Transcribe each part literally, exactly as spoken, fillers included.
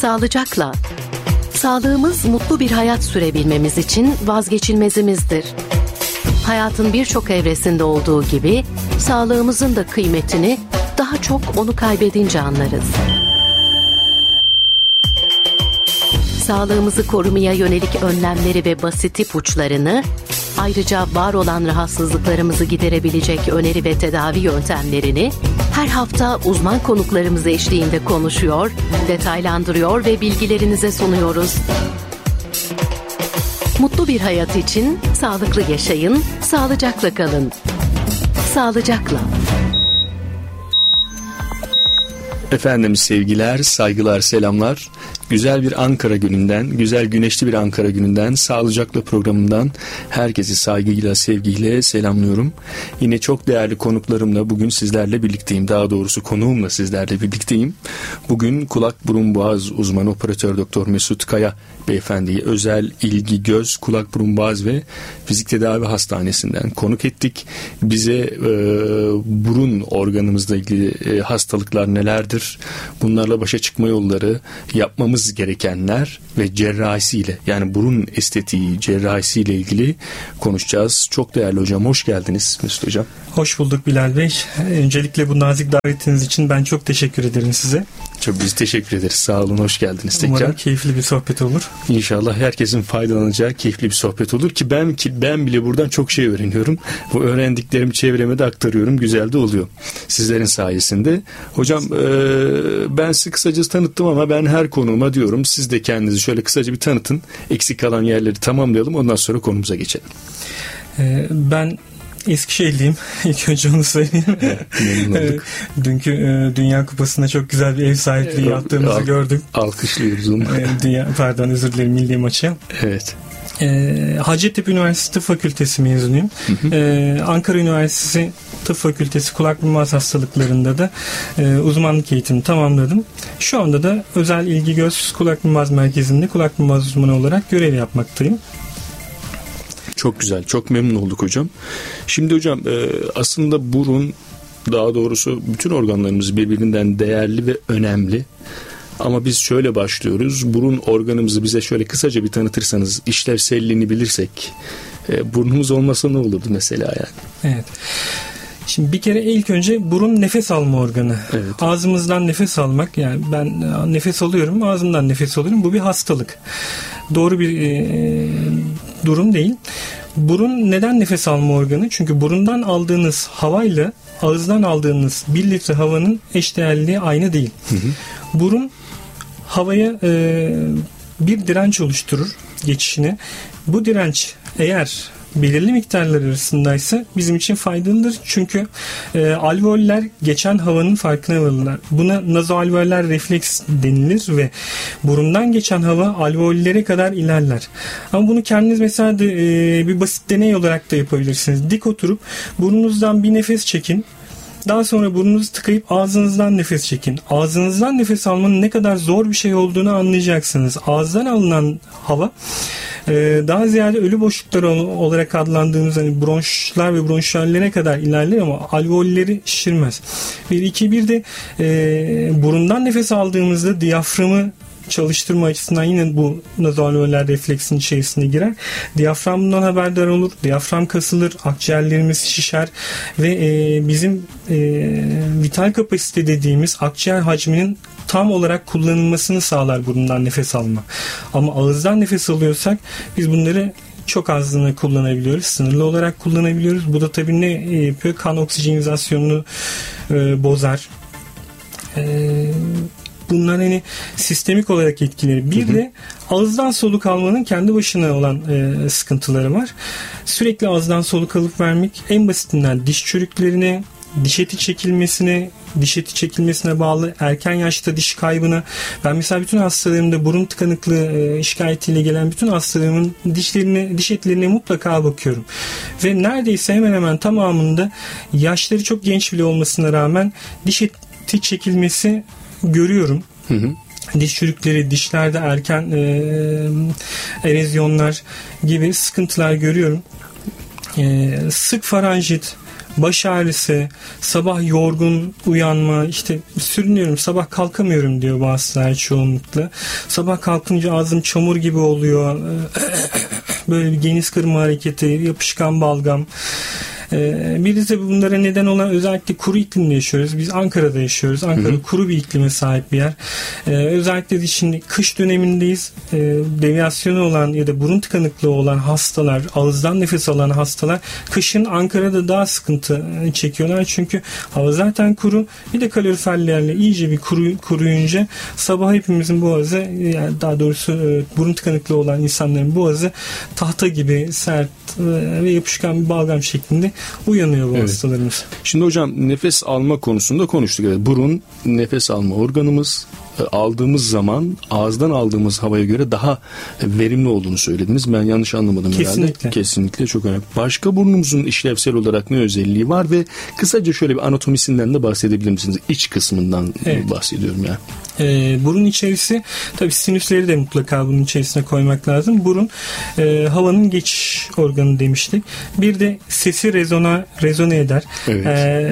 Sağlıcakla. Sağlığımız mutlu bir hayat sürebilmemiz için vazgeçilmezimizdir. Hayatın birçok evresinde olduğu gibi sağlığımızın da kıymetini daha çok onu kaybedince anlarız. Sağlığımızı korumaya yönelik önlemleri ve basit ipuçlarını, ayrıca var olan rahatsızlıklarımızı giderebilecek öneri ve tedavi yöntemlerini her hafta uzman konuklarımız eşliğinde konuşuyor, detaylandırıyor ve bilgilerinize sunuyoruz. Mutlu bir hayat için sağlıklı yaşayın, sağlıcakla kalın. Sağlıcakla. Efendim sevgiler, saygılar, selamlar. Güzel bir Ankara gününden, güzel güneşli bir Ankara gününden, Sağlıcakla programından herkesi saygıyla, sevgiyle selamlıyorum. Yine çok değerli konuklarımla bugün sizlerle birlikteyim. Daha doğrusu konuğumla sizlerle birlikteyim. Bugün kulak burun boğaz uzmanı operatör doktor Mesut Kaya beyefendiyi özel ilgi göz, kulak burun boğaz ve fizik tedavi hastanesinden konuk ettik. Bize e, burun organımızla ilgili e, hastalıklar nelerdir? Bunlarla başa çıkma yolları, yapmamız gerekenler ve cerrahisiyle, yani burun estetiği cerrahisiyle ilgili konuşacağız. Çok değerli hocam, hoş geldiniz Mesut hocam. Hoş bulduk Bilal Bey. Öncelikle bu nazik davetiniz için ben çok teşekkür ederim size. Çok biz teşekkür ederiz. Sağ olun, hoş geldiniz tekrar. Umarım keyifli bir sohbet olur. İnşallah herkesin faydalanacağı keyifli bir sohbet olur ki ben ki ben bile buradan çok şey öğreniyorum. Bu öğrendiklerimi çevreme de aktarıyorum. Güzel de oluyor. Sizlerin sayesinde. Hocam e, ben sizi kısaca tanıttım ama ben her konuğuma diyorum, siz de kendinizi şöyle kısaca bir tanıtın. Eksik kalan yerleri tamamlayalım. Ondan sonra konumuza geçelim. Ee, ben Eskişehirliyim. İlk önce onu söyleyeyim. Evet, Dünkü e, Dünya Kupası'nda çok güzel bir ev sahipliği yaptığımızı Al, gördüm. Alkışlıyoruz onu. E, dünya, pardon özür dilerim, milli maçı. Evet. E, Hacettepe Üniversitesi Tıp Fakültesi mezunuyum. Hı hı. E, Ankara Üniversitesi Tıp Fakültesi kulak burun boğaz hastalıklarında da e, uzmanlık eğitimi tamamladım. Şu anda da özel ilgi göz kulak burun boğaz merkezinde kulak burun boğaz uzmanı olarak görev yapmaktayım. Çok güzel, çok memnun olduk hocam. Şimdi hocam aslında burun, daha doğrusu bütün organlarımız birbirinden değerli ve önemli. Ama biz şöyle başlıyoruz. Burun organımızı bize şöyle kısaca bir tanıtırsanız, işlevselliğini bilirsek. Burnumuz olmasa ne olurdu mesela yani? Evet. Şimdi bir kere ilk önce burun nefes alma organı. Evet. Ağzımızdan nefes almak, yani ben nefes alıyorum, ağzımdan nefes alıyorum. Bu bir hastalık. Doğru bir e, durum değil. Burun neden nefes alma organı? Çünkü burundan aldığınız havayla ağızdan aldığınız bir litre havanın eşdeğerliği aynı değil. Hı hı. Burun havaya e, bir direnç oluşturur geçişine. Bu direnç eğer belirli miktarlar arasındaysa bizim için faydalıdır. Çünkü e, alveoller geçen havanın farkına varırlar. Buna nazoalveoller refleks denilir ve burundan geçen hava alveollere kadar ilerler. Ama bunu kendiniz mesela de, e, bir basit deney olarak da yapabilirsiniz. Dik oturup burnunuzdan bir nefes çekin. Daha sonra burnunuzu tıkayıp ağzınızdan nefes çekin. Ağzınızdan nefes almanın ne kadar zor bir şey olduğunu anlayacaksınız. Ağızdan alınan hava daha ziyade ölü boşluklar olarak adlandırdığımız hani bronşlar ve bronşiallere kadar ilerler ama alveolleri şişirmez. Bir iki bir de e, burundan nefes aldığımızda diyaframı çalıştırma açısından yine bu nazoalveoller refleksin içerisine girer. Diyafram bundan haberdar olur. Diyafram kasılır. Akciğerlerimiz şişer ve e, bizim e, vital kapasite dediğimiz akciğer hacminin tam olarak kullanılmasını sağlar burundan nefes alma. Ama ağızdan nefes alıyorsak biz bunları çok azlığına kullanabiliyoruz. Sınırlı olarak kullanabiliyoruz. Bu da tabii ne yapıyor? Kan oksijenizasyonunu e, bozar. Eee Bunlar hani sistemik olarak etkileri. Bir hı hı. de ağızdan soluk almanın kendi başına olan e, sıkıntıları var. Sürekli ağızdan soluk alıp vermek, en basitinden diş çürüklerine, diş eti çekilmesine, diş eti çekilmesine bağlı erken yaşta diş kaybına. Ben mesela bütün hastalarımda burun tıkanıklığı e, şikayetiyle gelen bütün hastalarımın dişlerine, diş etlerine mutlaka bakıyorum. Ve neredeyse hemen hemen tamamında yaşları çok genç bile olmasına rağmen diş eti çekilmesi görüyorum. Hı hı. Diş çürükleri, dişlerde erken e, erozyonlar gibi sıkıntılar görüyorum. E, sık faranjit, baş ağrısı, sabah yorgun uyanma, işte sürünüyorum, sabah kalkamıyorum diyor bu hastalar çoğunlukla. Sabah kalkınca ağzım çamur gibi oluyor. Böyle bir geniz kırma hareketi, yapışkan balgam. Bir de bunlara neden olan özellikle kuru iklimde yaşıyoruz. Biz Ankara'da yaşıyoruz. Ankara hı hı. kuru bir iklime sahip bir yer. Ee, özellikle de şimdi kış dönemindeyiz. Ee, deviyasyonu olan ya da burun tıkanıklığı olan hastalar, ağızdan nefes alan hastalar kışın Ankara'da daha sıkıntı çekiyorlar. Çünkü hava zaten kuru. Bir de kaloriferlerle iyice bir kuru, kuruyunca sabah hepimizin boğazı, yani daha doğrusu burun tıkanıklığı olan insanların boğazı tahta gibi sert ve yapışkan bir balgam şeklinde uyanıyor bu evet. hastalarımız. Şimdi hocam nefes alma konusunda konuştuk. Evet, burun nefes alma organımız. Aldığımız zaman ağızdan aldığımız havaya göre daha verimli olduğunu söylediniz. Ben yanlış anlamadım Kesinlikle. herhalde. Kesinlikle çok önemli. Başka burnumuzun işlevsel olarak ne özelliği var ve kısaca şöyle bir anatomisinden de bahsedebilir misiniz? İç kısmından evet. bahsediyorum ya. Yani. E, burun içerisi, tabii sinüsleri de mutlaka bunun içerisine koymak lazım. Burun e, havanın geçiş organı demiştik. Bir de sesi rezona rezone eder. Evet.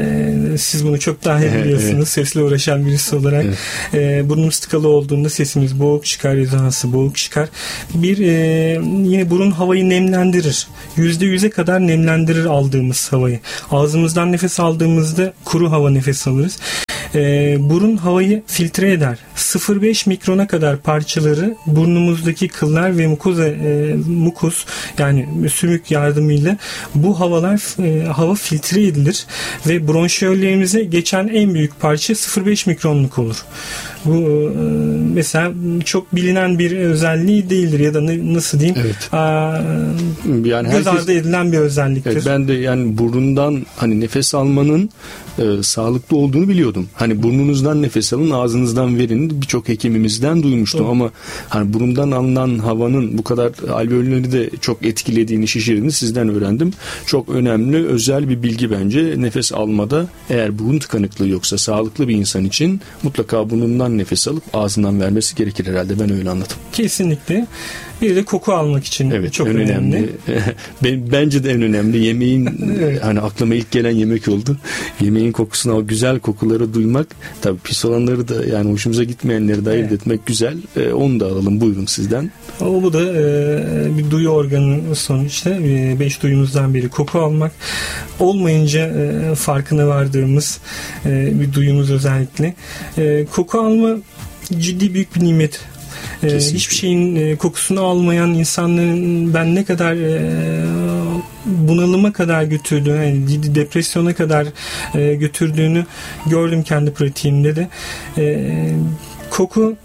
E, siz bunu çok daha iyi biliyorsunuz. Evet. Sesle uğraşan birisi olarak. Evet. E, burnumuz tıkalı olduğunda sesimiz boğuk çıkar, rezonansı boğuk çıkar. Bir e, yine burun havayı nemlendirir. Yüzde yüze kadar nemlendirir aldığımız havayı. Ağzımızdan nefes aldığımızda kuru hava nefes alırız. E, burun havayı filtre eder. sıfır virgül beş mikrona kadar parçaları burnumuzdaki kıllar ve mukoza, e, mukus yani sümük yardımıyla bu havalar e, hava filtre edilir ve bronşiyollerimize geçen en büyük parça sıfır virgül beş mikronluk olur. Bu e, mesela çok bilinen bir özelliği değildir ya da ne, nasıl diyeyim? Evet. Aa, yani göz herkes, ardı edilen bir özelliktir. Evet, ben de yani burundan hani nefes almanın e, sağlıklı olduğunu biliyordum. Hani burnunuzdan nefes alın, ağzınızdan verin. Birçok hekimimizden duymuştum. Doğru. Ama hani burundan alınan havanın bu kadar alveolleri de çok etkilediğini, şişirdiğini sizden öğrendim. Çok önemli, özel bir bilgi bence. Nefes almada eğer burun tıkanıklığı yoksa sağlıklı bir insan için mutlaka burnundan nefes alıp ağzından vermesi gerekir herhalde. Ben öyle anladım. Kesinlikle. Bir de koku almak için evet, çok önemli. önemli. Bence de en önemli. Yemeğin evet. hani aklıma ilk gelen yemek oldu. Yemeğin kokusunu, o güzel kokuları duymak. Tabii pis olanları da yani hoşumuza gitmeyenleri de ayırt evet. etmek güzel. E, onu da alalım. Buyurun sizden. O bu da e, bir duyu organı sonuçta. E, beş duyumuzdan biri koku almak. Olmayınca e, farkına vardığımız e, bir duyumuz özellikle. E, koku alma ciddi büyük bir nimet. Ee, hiçbir şeyin e, kokusunu almayan insanların ben ne kadar e, bunalıma kadar götürdüğünü, yani depresyona kadar e, götürdüğünü gördüm kendi pratiğimde de. E, koku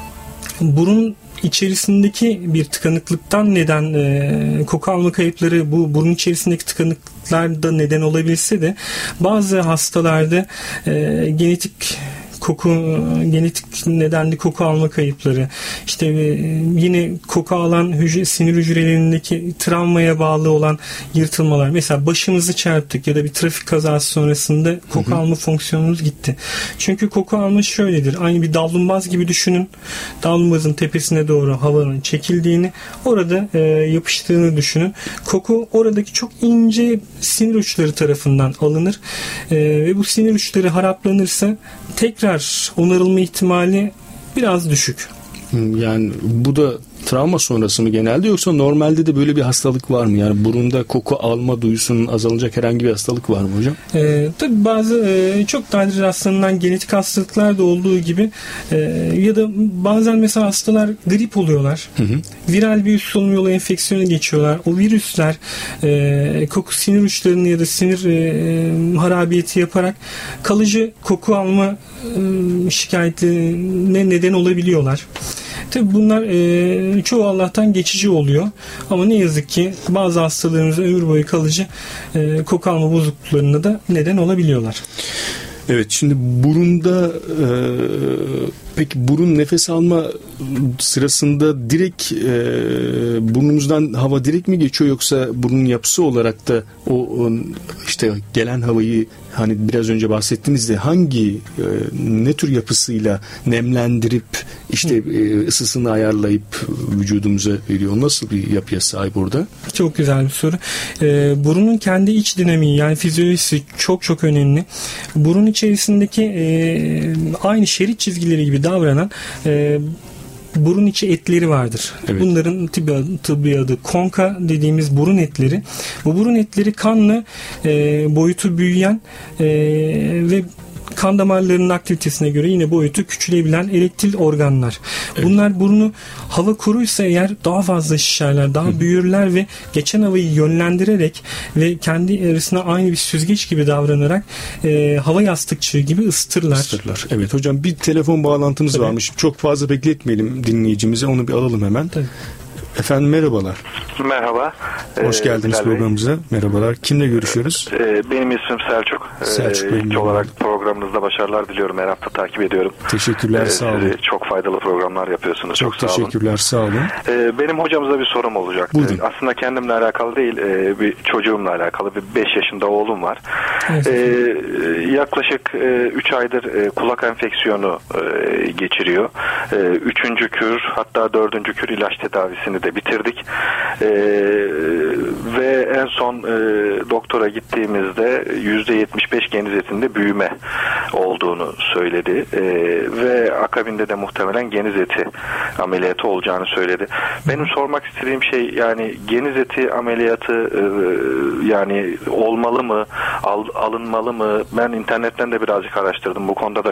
burun içerisindeki bir tıkanıklıktan neden e, koku alma kayıpları bu burun içerisindeki tıkanıklıklarda neden olabilse de bazı hastalarda e, genetik koku, genetik nedenli koku alma kayıpları, işte yine koku alan hücre, sinir hücrelerindeki travmaya bağlı olan yırtılmalar. Mesela başımızı çarptık ya da bir trafik kazası sonrasında koku hı hı. alma fonksiyonumuz gitti. Çünkü koku alma şöyledir. Aynı bir davlumbaz gibi düşünün. Davlumbazın tepesine doğru havanın çekildiğini, orada e, yapıştığını düşünün. Koku oradaki çok ince sinir uçları tarafından alınır. E, ve bu sinir uçları haraplanırsa tekrar onarılma ihtimali biraz düşük. Yani bu da travma sonrası mı genelde, yoksa normalde de böyle bir hastalık var mı? Yani burunda koku alma duyusunun azalacak herhangi bir hastalık var mı hocam? Ee, tabii bazı e, çok nadir rastlanan genetik hastalıklar da olduğu gibi e, ya da bazen mesela hastalar grip oluyorlar. Hı hı. Viral bir üst solunum yolu enfeksiyonu geçiyorlar. O virüsler e, koku sinir uçlarını ya da sinir e, harabiyeti yaparak kalıcı koku alma e, şikayetlerine neden olabiliyorlar. Tabii bunlar e, çoğu Allah'tan geçici oluyor. Ama ne yazık ki bazı hastalarımızda ömür boyu kalıcı e, koku alma bozukluklarına da neden olabiliyorlar. Evet, şimdi burunda e, Peki burun nefes alma sırasında direkt e, burnumuzdan hava direkt mi geçiyor, yoksa burnun yapısı olarak da o, o işte gelen havayı, hani biraz önce bahsettiğinizde hangi e, ne tür yapısıyla nemlendirip işte e, ısısını ayarlayıp vücudumuza veriyor? Nasıl bir yapıya sahip orada? Çok güzel bir soru. E, burunun kendi iç dinamiği, yani fizyolojisi çok çok önemli. Burun içerisindeki e, aynı şerit çizgileri gibi davranan e, burun içi etleri vardır. Evet. Bunların tıbbi adı, tıbbi adı konka dediğimiz burun etleri. Bu burun etleri kanla e, boyutu büyüyen e, ve kan damarlarının aktivitesine göre yine boyutu küçülebilen erektil organlar. Evet. Bunlar burnu hava kuruysa eğer daha fazla şişerler, daha Hı. büyürler ve geçen havayı yönlendirerek ve kendi arasına aynı bir süzgeç gibi davranarak e, hava yastıkçığı gibi ısıtırlar. Isıtırlar. Evet hocam, bir telefon bağlantımız Tabii. varmış. Çok fazla bekletmeyelim dinleyicimize. Onu bir alalım hemen. Tabii. Efendim merhabalar. Merhaba. Hoş geldiniz ee, programımıza. Merhabalar. Kimle görüşüyoruz? Ee, benim ismim Selçuk. Selçuk Bey. Ee, ilk olarak programınızda başarılar diliyorum. Her hafta takip ediyorum. Teşekkürler, ee, sağ olun. Çok faydalı programlar yapıyorsunuz. Çok, çok sağ teşekkürler, olun. sağ olun. Ee, benim hocamıza bir sorum olacak. Buyurun. Aslında kendimle alakalı değil, bir çocuğumla alakalı. Bir beş yaşında oğlum var. Evet. Ee, yaklaşık üç aydır kulak enfeksiyonu geçiriyor. üçüncü kür, hatta dördüncü kür ilaç tedavisini de bitirdik. Ee, ve en son e, doktora gittiğimizde yüzde yetmiş beş geniz etinde büyüme olduğunu söyledi. Ee, ve akabinde de muhtemelen geniz eti ameliyatı olacağını söyledi. Benim sormak istediğim şey, yani geniz eti ameliyatı e, yani olmalı mı? Al, alınmalı mı? Ben internetten de birazcık araştırdım. Bu konuda da